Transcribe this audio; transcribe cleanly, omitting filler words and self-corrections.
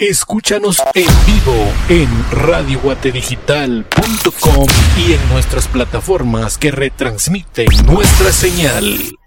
Escúchanos en vivo en radioguatedigital.com y en nuestras plataformas que retransmiten nuestra señal.